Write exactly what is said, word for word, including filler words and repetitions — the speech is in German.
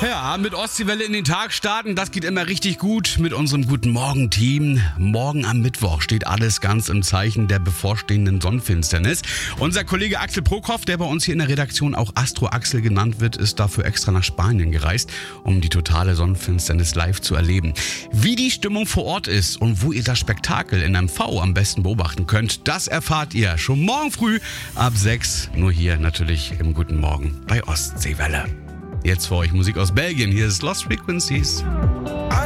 Ja, mit Ostseewelle in den Tag starten, das geht immer richtig gut mit unserem Guten Morgen-Team. Morgen am Mittwoch steht alles ganz im Zeichen der bevorstehenden Sonnenfinsternis. Unser Kollege Axel Prokop, der bei uns hier in der Redaktion auch Astro Axel genannt wird, ist dafür extra nach Spanien gereist, um die totale Sonnenfinsternis live zu erleben. Wie die Stimmung vor Ort ist und wo ihr das Spektakel in M V am besten beobachten könnt, das erfahrt ihr schon morgen früh ab sechs. Nur hier natürlich im Guten Morgen bei Ostseewelle. Jetzt für euch Musik aus Belgien. Hier ist Lost Frequencies.